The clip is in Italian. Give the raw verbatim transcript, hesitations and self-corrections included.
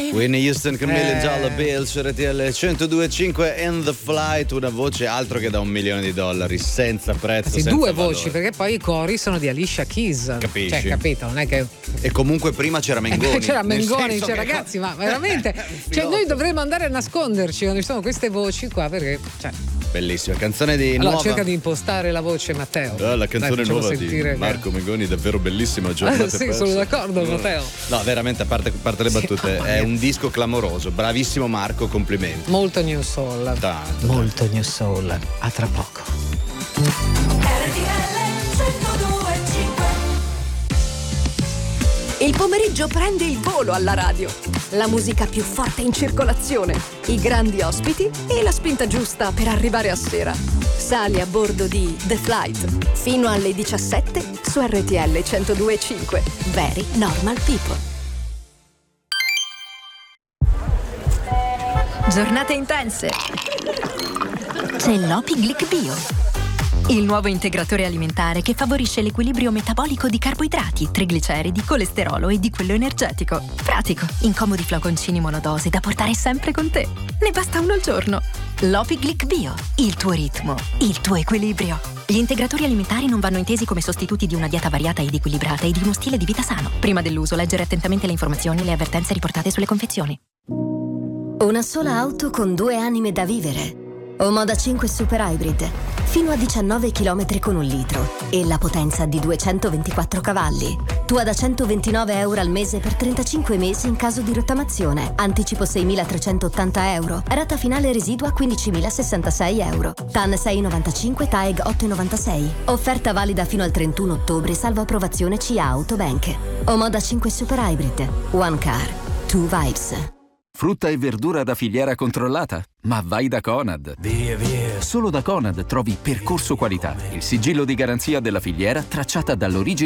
Whitney Houston con Eh. Million Dollar Bill su R T L centodue e cinque. In the Flight, una voce altro che da un milione di dollari, senza prezzo, Sì, senza due valore. voci, perché poi i cori sono di Alicia Keys. Capisci? Cioè, capito? Non è che. E comunque prima c'era Mengoni. C'era nel Mengoni, senso cioè, che- ragazzi, ma veramente. Un Cioè, filotto. noi dovremmo andare a nasconderci quando ci sono queste voci qua, perché. Cioè, Bellissima canzone di allora nuova. cerca di impostare la voce, Matteo. Ah, la canzone Dai, facciamo nuova sentire di che- Marco Mengoni, davvero bellissima. Giornate sì, perse. sono d'accordo, Matteo. No, veramente, a parte, a parte le Sì, battute, mamma è mia. un disco clamoroso. Bravissimo Marco, complimenti. Molto New Soul. Tanto. Molto New Soul. A tra poco. Il pomeriggio prende il volo alla radio. La musica più forte in circolazione, i grandi ospiti e la spinta giusta per arrivare a sera. Sali a bordo di The Flight fino alle diciassette su R T L centodue e cinque. Very Normal People. Giornate intense. C'è l'Opi Glic Bio, il nuovo integratore alimentare che favorisce l'equilibrio metabolico di carboidrati, trigliceridi, colesterolo e di quello energetico. Pratico, in comodi flaconcini monodose da portare sempre con te. Ne basta uno al giorno. L'Opi Glic Bio, il tuo ritmo, il tuo equilibrio. Gli integratori alimentari non vanno intesi come sostituti di una dieta variata ed equilibrata e di uno stile di vita sano. Prima dell'uso, leggere attentamente le informazioni e le avvertenze riportate sulle confezioni. Una sola auto con due anime da vivere. Omoda cinque Super Hybrid, fino a diciannove chilometri con un litro e la potenza di duecentoventiquattro cavalli. Tua da centoventinove euro al mese per trentacinque mesi in caso di rottamazione. Anticipo seimilatrecentottanta euro. Rata finale residua quindicimilasessantasei euro. T A N sei virgola novantacinque, T A E G otto virgola novantasei. Offerta valida fino al trentuno ottobre, salvo approvazione C A Autobank. Omoda cinque Super Hybrid. One car, two vibes. Frutta e verdura da filiera controllata? Ma vai da Conad. Via, via. Solo da Conad trovi Percorso Qualità, il sigillo di garanzia della filiera tracciata dall'origine